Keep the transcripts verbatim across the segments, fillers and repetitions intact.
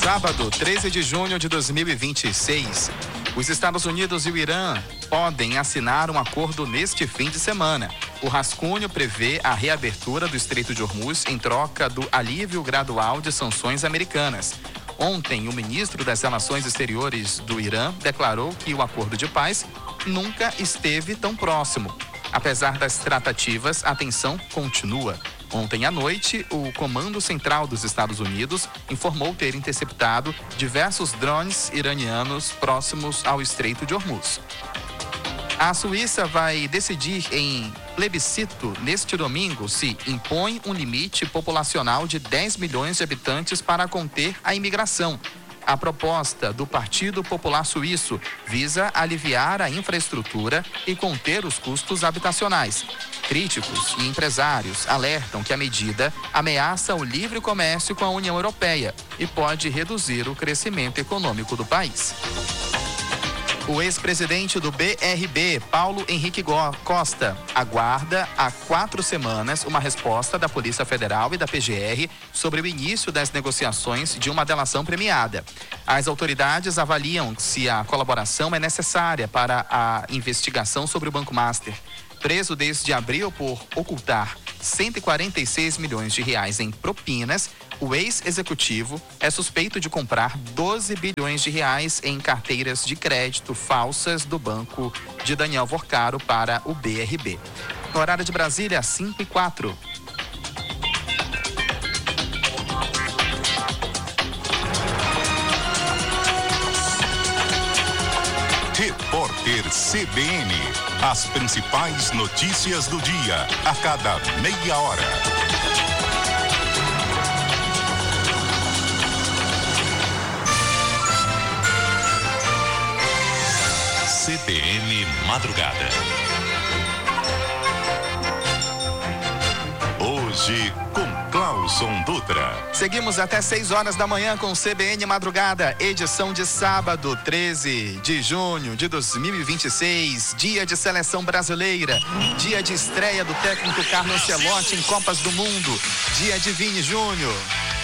Sábado, treze de junho de dois mil e vinte e seis. Os Estados Unidos e o Irã podem assinar um acordo neste fim de semana. O rascunho prevê a reabertura do Estreito de Hormuz em troca do alívio gradual de sanções americanas. Ontem, o ministro das Relações Exteriores do Irã declarou que o acordo de paz nunca esteve tão próximo. Apesar das tratativas, a tensão continua. Ontem à noite, o Comando Central dos Estados Unidos informou ter interceptado diversos drones iranianos próximos ao Estreito de Hormuz. A Suíça vai decidir em plebiscito neste domingo se impõe um limite populacional de dez milhões de habitantes para conter a imigração. A proposta do Partido Popular Suíço visa aliviar a infraestrutura e conter os custos habitacionais. Críticos e empresários alertam que a medida ameaça o livre comércio com a União Europeia e pode reduzir o crescimento econômico do país. O ex-presidente do B R B, Paulo Henrique Costa, aguarda há quatro semanas uma resposta da Polícia Federal e da P G R sobre o início das negociações de uma delação premiada. As autoridades avaliam se a colaboração é necessária para a investigação sobre o Banco Master. Preso desde abril por ocultar cento e quarenta e seis milhões de reais em propinas, o ex-executivo é suspeito de comprar doze bilhões de reais em carteiras de crédito falsas do banco de Daniel Vorcaro para o B R B. No horário de Brasília, cinco e quatro. Repórter C B N. As principais notícias do dia, a cada meia hora. C B N Madrugada. Hoje com Clauson Dutra. Seguimos até seis horas da manhã com C B N Madrugada, edição de sábado, treze de junho de dois mil e vinte e seis, dia de seleção brasileira, dia de estreia do técnico Carlo Ancelotti em Copas do Mundo, dia de Vini Júnior,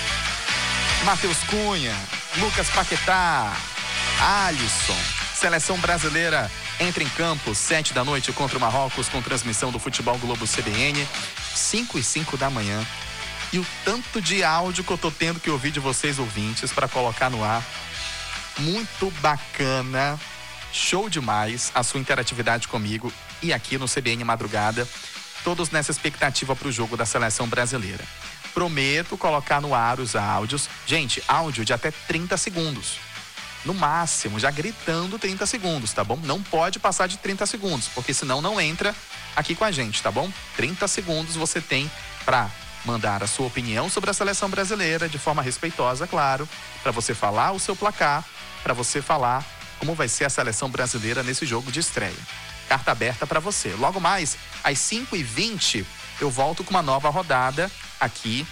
Matheus Cunha, Lucas Paquetá, Alisson. Seleção brasileira entra em campo, sete da noite contra o Marrocos, com transmissão do Futebol Globo C B N, cinco e cinco da manhã. E o tanto de áudio que eu tô tendo que ouvir de vocês, ouvintes, para colocar no ar. Muito bacana, show demais a sua interatividade comigo e aqui no C B N Madrugada, todos nessa expectativa para o jogo da seleção brasileira. Prometo colocar no ar os áudios. Gente, áudio de até trinta segundos. No máximo, já gritando trinta segundos, tá bom? Não pode passar de trinta segundos, porque senão não entra aqui com a gente, tá bom? trinta segundos você tem para mandar a sua opinião sobre a seleção brasileira, de forma respeitosa, claro, para você falar o seu placar, para você falar como vai ser a seleção brasileira nesse jogo de estreia. Carta aberta para você. Logo mais, às cinco e vinte, eu volto com uma nova rodada aqui,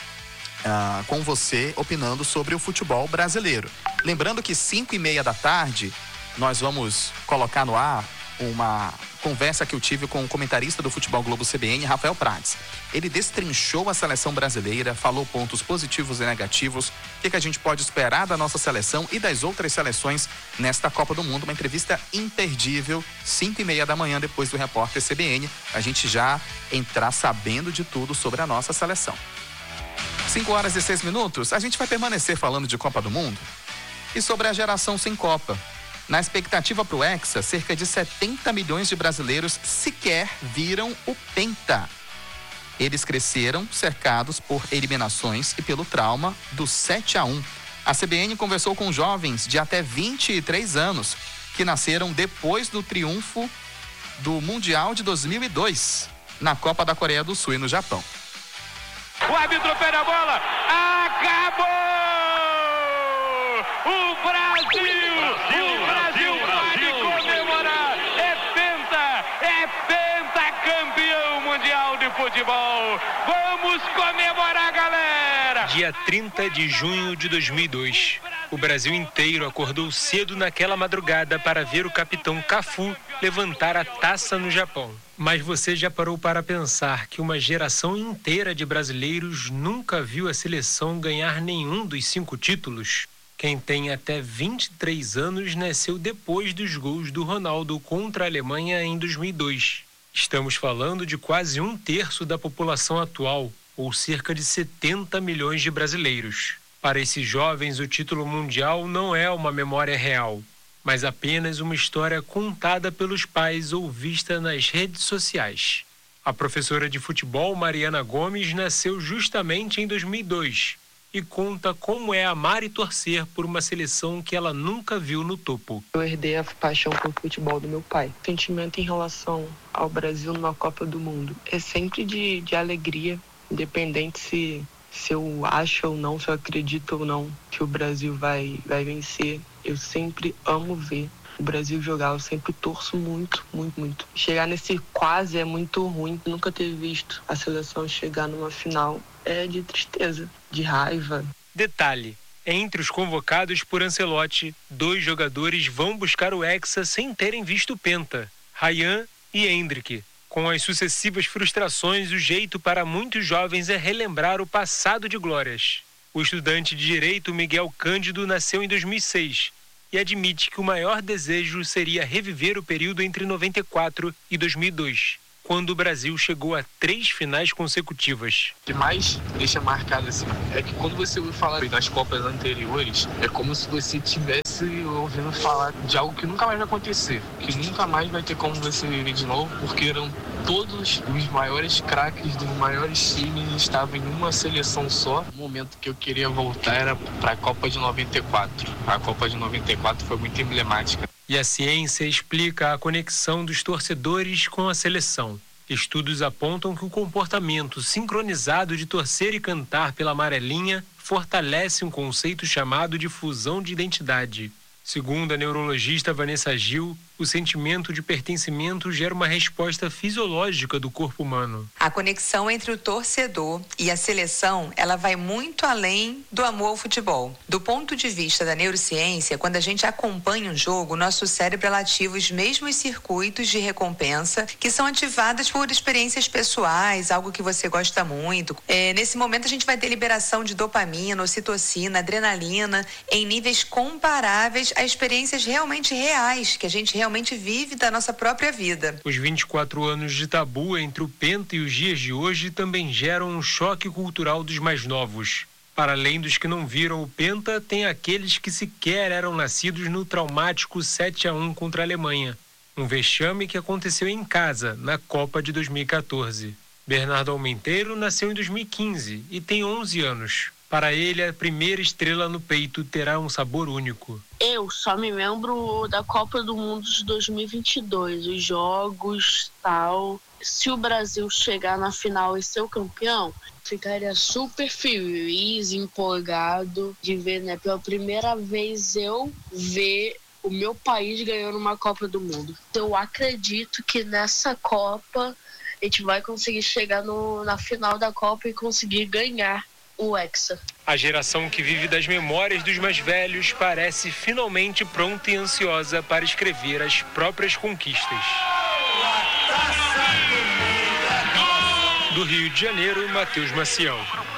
Uh, com você opinando sobre o futebol brasileiro. Lembrando que cinco e meia da tarde nós vamos colocar no ar uma conversa que eu tive com o comentarista do Futebol Globo C B N, Rafael Prades. Ele destrinchou a seleção brasileira, falou pontos positivos e negativos, o que, que a gente pode esperar da nossa seleção e das outras seleções nesta Copa do Mundo. Uma entrevista imperdível, cinco e meia da manhã, depois do Repórter C B N, a gente já entrar sabendo de tudo sobre a nossa seleção. cinco horas e seis minutos, a gente vai permanecer falando de Copa do Mundo e sobre a geração sem Copa. Na expectativa para o Hexa, cerca de setenta milhões de brasileiros sequer viram o Penta. Eles cresceram cercados por eliminações e pelo trauma do sete a um. A C B N conversou com jovens de até vinte e três anos que nasceram depois do triunfo do Mundial de dois mil e dois na Copa da Coreia do Sul e no Japão. O árbitro pega a bola, acabou! O Brasil, o Brasil pode comemorar, é penta, é pentacampeão mundial de futebol. Vamos comemorar, galera! Dia trinta de junho de dois mil e dois, o Brasil inteiro acordou cedo naquela madrugada para ver o capitão Cafu levantar a taça no Japão. Mas você já parou para pensar que uma geração inteira de brasileiros nunca viu a seleção ganhar nenhum dos cinco títulos? Quem tem até vinte e três anos nasceu depois dos gols do Ronaldo contra a Alemanha em dois mil e dois. Estamos falando de quase um terço da população atual, ou cerca de setenta milhões de brasileiros. Para esses jovens, o título mundial não é uma memória real, mas apenas uma história contada pelos pais ou vista nas redes sociais. A professora de futebol Mariana Gomes nasceu justamente em dois mil e dois e conta como é amar e torcer por uma seleção que ela nunca viu no topo. Eu herdei a paixão pelo futebol do meu pai. O sentimento em relação ao Brasil numa Copa do Mundo é sempre de, de alegria, independente se, se eu acho ou não, se eu acredito ou não que o Brasil vai, vai vencer. Eu sempre amo ver o Brasil jogar, eu sempre torço muito, muito, muito. Chegar nesse quase é muito ruim. Nunca ter visto a seleção chegar numa final é de tristeza, de raiva. Detalhe, entre os convocados por Ancelotti, dois jogadores vão buscar o Hexa sem terem visto o Penta, Ryan e Endrick. Com as sucessivas frustrações, o jeito para muitos jovens é relembrar o passado de glórias. O estudante de Direito Miguel Cândido nasceu em dois mil e seis e admite que o maior desejo seria reviver o período entre noventa e quatro e dois mil e dois, quando o Brasil chegou a três finais consecutivas. O que mais deixa marcado assim é que quando você ouve falar das Copas anteriores, é como se você estivesse ouvindo falar de algo que nunca mais vai acontecer, que nunca mais vai ter como você viver de novo, porque eram todos os maiores craques dos maiores times estavam em uma seleção só. O momento que eu queria voltar era para a Copa de noventa e quatro. A Copa de noventa e quatro foi muito emblemática. E a ciência explica a conexão dos torcedores com a seleção. Estudos apontam que o comportamento sincronizado de torcer e cantar pela amarelinha fortalece um conceito chamado de fusão de identidade. Segundo a neurologista Vanessa Gil, o sentimento de pertencimento gera uma resposta fisiológica do corpo humano. A conexão entre o torcedor e a seleção, ela vai muito além do amor ao futebol. Do ponto de vista da neurociência, quando a gente acompanha um jogo, nosso cérebro ativa os mesmos circuitos de recompensa que são ativados por experiências pessoais, algo que você gosta muito. É, nesse momento a gente vai ter liberação de dopamina, ocitocina, adrenalina, em níveis comparáveis a experiências realmente reais, que a gente realmente vive da nossa própria vida. Os vinte e quatro anos de tabu entre o Penta e os dias de hoje também geram um choque cultural dos mais novos. Para além dos que não viram o Penta, tem aqueles que sequer eram nascidos no traumático sete a um contra a Alemanha. Um vexame que aconteceu em casa, na Copa de dois mil e quatorze. Bernardo Almenteiro nasceu em dois mil e quinze e tem onze anos. Para ele, a primeira estrela no peito terá um sabor único. Eu só me lembro da Copa do Mundo de dois mil e vinte e dois, os jogos, tal. Se o Brasil chegar na final e ser o campeão, ficaria super feliz, empolgado de ver, né? Pela primeira vez eu ver o meu país ganhando uma Copa do Mundo. Eu acredito que nessa Copa a gente vai conseguir chegar no, na final da Copa e conseguir ganhar o Hexa. A geração que vive das memórias dos mais velhos parece finalmente pronta e ansiosa para escrever as próprias conquistas. Do Rio de Janeiro, Matheus Maciel.